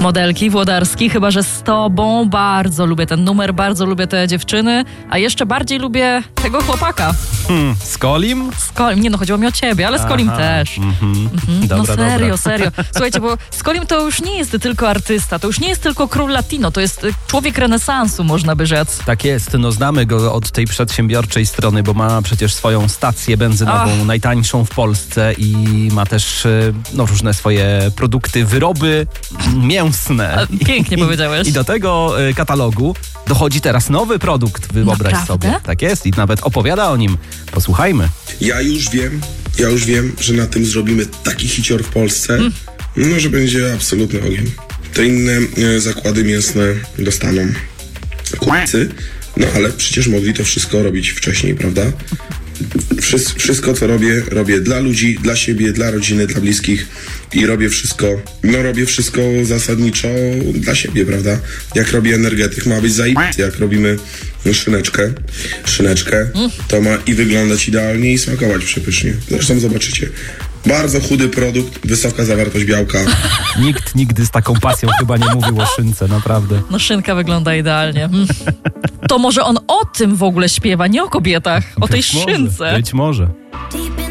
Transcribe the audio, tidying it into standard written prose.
Modelki Włodarski, chyba że z tobą. Bardzo lubię ten numer, bardzo lubię te dziewczyny, a jeszcze bardziej lubię tego chłopaka. Z Kolim? Nie no, chodziło mi o ciebie, ale z Kolim też. Dobra, no serio, dobra. serio. Słuchajcie, bo Skolim to już nie jest tylko artysta, to już nie jest tylko król latino, to jest człowiek renesansu, można by rzec. Tak jest, no znamy go od tej przedsiębiorczej strony, bo ma przecież swoją stację benzynową, najtańszą w Polsce i ma też różne swoje produkty, wyroby mięsne. Pięknie powiedziałeś. I do tego katalogu dochodzi teraz nowy produkt, wyobraź Naprawdę? sobie. Tak jest i nawet opowiada o nim. Posłuchajmy. Ja już wiem, że na tym zrobimy taki hicior w Polsce, no, że będzie absolutny ogień. Te inne zakłady mięsne dostaną kupcy, no ale przecież mogli to wszystko robić wcześniej, prawda? Wszystko, co robię dla ludzi, dla siebie, dla rodziny, dla bliskich i robię wszystko zasadniczo dla siebie, prawda? Jak robię energetyk, ma być zajebisty. Jak robimy szyneczkę, to ma i wyglądać idealnie i smakować przepysznie. Zresztą zobaczycie. Bardzo chudy produkt, wysoka zawartość białka. Nikt nigdy z taką pasją chyba nie mówił o szynce, naprawdę. No szynka wygląda idealnie. To może on o tym w ogóle śpiewa, nie o kobietach, o tej szynce. Być może.